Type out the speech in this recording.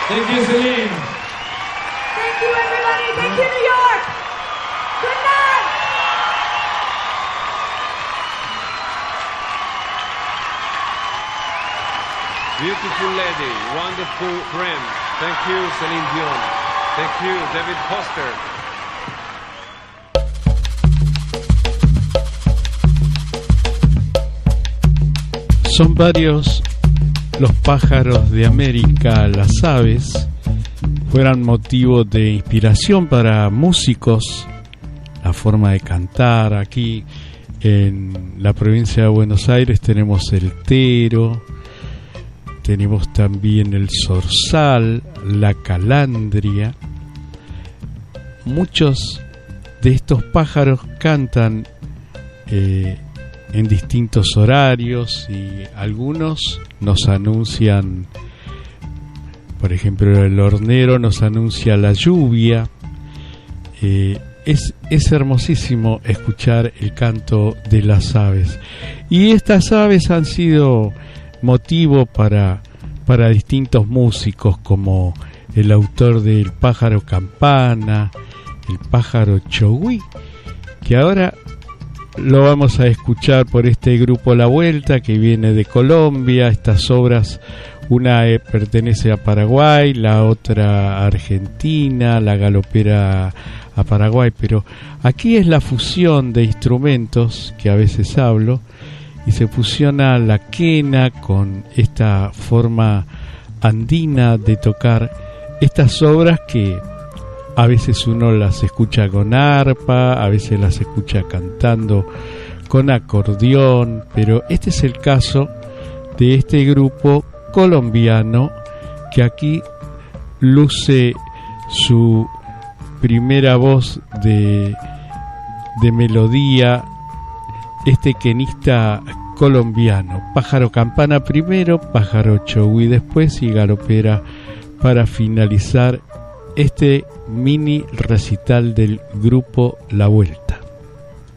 Thank you, Celine. Thank you, everybody. Thank you, New York. Good night. Beautiful lady, wonderful friend. Thank you, Celine Dion. Thank you, David Foster. Son varios los pájaros de América, las aves, fueran motivo de inspiración para músicos, la forma de cantar. Aquí en la provincia de Buenos Aires tenemos el tero, tenemos también el zorzal, la calandria. Muchos de estos pájaros cantan en distintos horarios y algunos nos anuncian, por ejemplo, el hornero nos anuncia la lluvia. Es hermosísimo escuchar el canto de las aves, y estas aves han sido motivo para distintos músicos, como el autor del pájaro campana, el pájaro chogüí, que ahora lo vamos a escuchar por este grupo La Vuelta, que viene de Colombia. Estas obras, una pertenece a Paraguay, la otra a Argentina, la galopera a Paraguay, pero aquí es la fusión de instrumentos que a veces hablo, y se fusiona la quena con esta forma andina de tocar estas obras que a veces uno las escucha con arpa, a veces las escucha cantando con acordeón, pero este es el caso de este grupo colombiano que aquí luce su primera voz de melodía, este quenista colombiano. Pájaro campana primero, pájaro chogüí después y galopera para finalizar este mini recital del grupo La Vuelta.